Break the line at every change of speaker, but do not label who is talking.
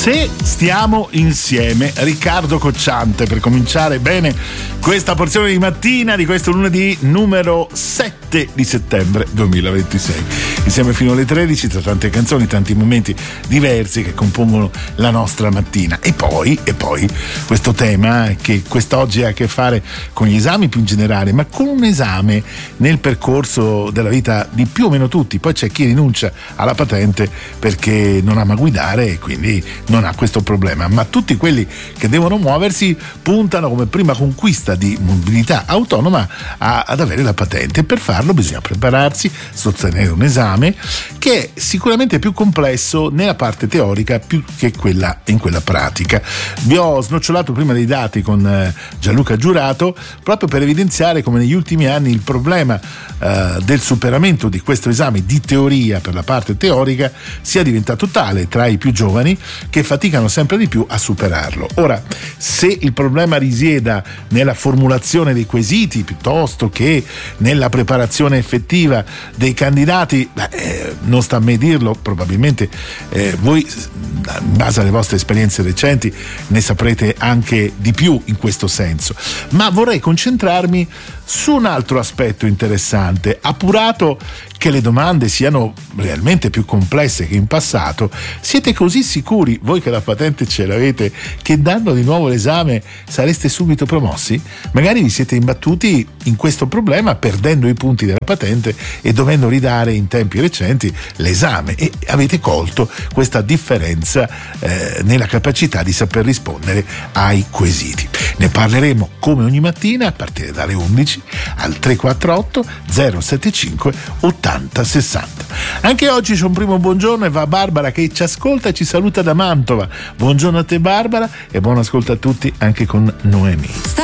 Se stiamo insieme, Riccardo Cocciante, per cominciare bene questa porzione di mattina di questo lunedì numero 7 di settembre 2026. Insieme fino alle 13 tra tante canzoni, tanti momenti diversi che compongono la nostra mattina. E poi questo tema che quest'oggi ha a che fare con gli esami più in generale, ma con un esame nel percorso della vita di più o meno tutti. Poi c'è chi rinuncia alla patente perché non ama guidare e quindi non ha questo problema, ma tutti quelli che devono muoversi puntano come prima conquista di mobilità autonoma ad avere la patente. Per farlo bisogna prepararsi, sostenere un esame che è sicuramente più complesso nella parte teorica più che quella in quella pratica. Vi ho snocciolato prima dei dati con Gianluca Giurato proprio per evidenziare come negli ultimi anni il problema del superamento di questo esame di teoria per la parte teorica sia diventato tale tra i più giovani che faticano sempre di più a superarlo. Ora, se il problema risieda nella formulazione dei quesiti piuttosto che nella preparazione effettiva dei candidati, non sta a me dirlo, probabilmente voi in base alle vostre esperienze recenti ne saprete anche di più in questo senso, ma vorrei concentrarmi su un altro aspetto interessante. Appurato che le domande siano realmente più complesse che in passato, siete così sicuri, voi che la patente ce l'avete, che dando di nuovo l'esame sareste subito promossi? Magari vi siete imbattuti in questo problema perdendo i punti della patente e dovendo ridare in tempi recenti l'esame, e avete colto questa differenza nella capacità di saper rispondere ai quesiti. Ne parleremo come ogni mattina a partire dalle 11 al 348 075 80 60. Anche oggi c'è un primo buongiorno e va Barbara che ci ascolta e ci saluta da Mantova. Buongiorno a te Barbara e buon ascolto a tutti anche con Noemi.